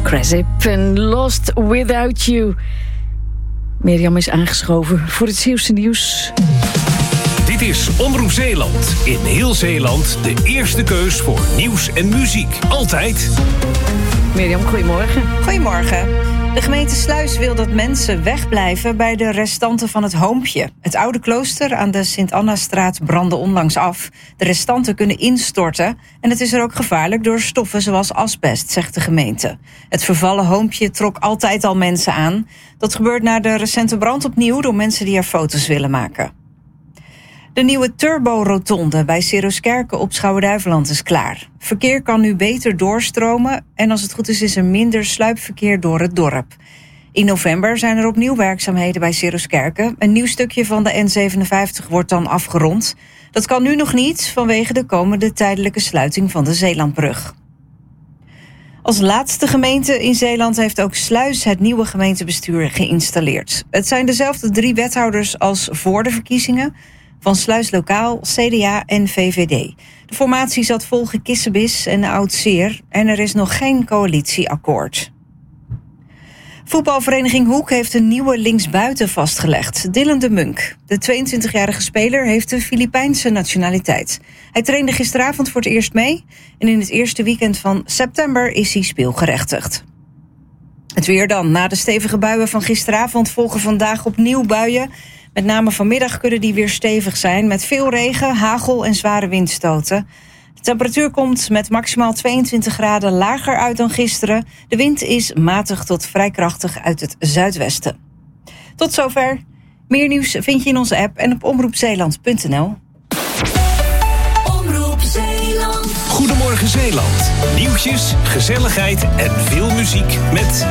Cresip en Lost Without You. Mirjam is aangeschoven voor het Zeeuwse nieuws. Dit is Omroep Zeeland. In heel Zeeland de eerste keus voor nieuws en muziek. Altijd. Mirjam, goedemorgen. Goedemorgen. De gemeente Sluis wil dat mensen wegblijven bij de restanten van het Hoompje. Het oude klooster aan de Sint-Annastraat brandde onlangs af. De restanten kunnen instorten en het is er ook gevaarlijk door stoffen zoals asbest, zegt de gemeente. Het vervallen Hoompje trok altijd al mensen aan. Dat gebeurt na de recente brand opnieuw door mensen die er foto's willen maken. De nieuwe Turbo-rotonde bij Seroskerke op Schouwen-Duiveland is klaar. Verkeer kan nu beter doorstromen en als het goed is er minder sluipverkeer door het dorp. In november zijn er opnieuw werkzaamheden bij Seroskerke. Een nieuw stukje van de N57 wordt dan afgerond. Dat kan nu nog niet vanwege de komende tijdelijke sluiting van de Zeelandbrug. Als laatste gemeente in Zeeland heeft ook Sluis het nieuwe gemeentebestuur geïnstalleerd. Het zijn dezelfde 3 wethouders als voor de verkiezingen van Sluis Lokaal, CDA en VVD. De formatie zat vol gekissebis en oud-zeer en er is nog geen coalitieakkoord. Voetbalvereniging Hoek heeft een nieuwe linksbuiten vastgelegd, Dylan de Munk. De 22-jarige speler heeft de Filipijnse nationaliteit. Hij trainde gisteravond voor het eerst mee en in het eerste weekend van september is hij speelgerechtigd. Het weer dan. Na de stevige buien van gisteravond volgen vandaag opnieuw buien. Met name vanmiddag kunnen die weer stevig zijn met veel regen, hagel en zware windstoten. De temperatuur komt met maximaal 22 graden lager uit dan gisteren. De wind is matig tot vrij krachtig uit het zuidwesten. Tot zover. Meer nieuws vind je in onze app en op omroepzeeland.nl. Omroep Zeeland. Goedemorgen Zeeland. Nieuwtjes, gezelligheid en veel muziek met